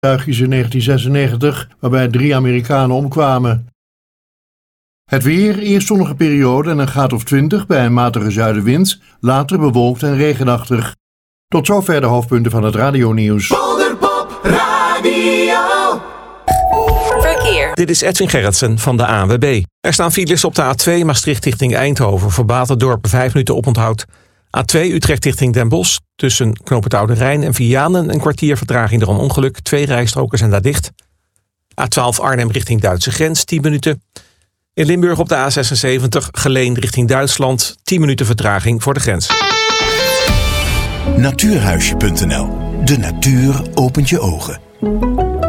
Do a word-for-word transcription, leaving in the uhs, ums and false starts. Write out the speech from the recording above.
vliegtuigjes in negentien zesennegentig, waarbij drie Amerikanen omkwamen. Het weer, eerst zonnige periode en een graad of twintig bij een matige zuidenwind, later bewolkt en regenachtig. Tot zover de hoofdpunten van het radionieuws. Polderpop Radio. Verkeer. Dit is Edwin Gerritsen van de A N W B. Er staan files op de A twee Maastricht richting Eindhoven. Voor Baterdorp vijf minuten oponthoud. A twee Utrecht richting Den Bosch. Tussen Knoop het Oude Rijn en Vianen een kwartier vertraging door een ongeluk. Twee rijstroken zijn daar dicht. A twaalf Arnhem richting Duitse grens, tien minuten. In Limburg op de A zesenzeventig Geleen richting Duitsland. tien minuten vertraging voor de grens. Natuurhuisje punt n l. De natuur opent je ogen.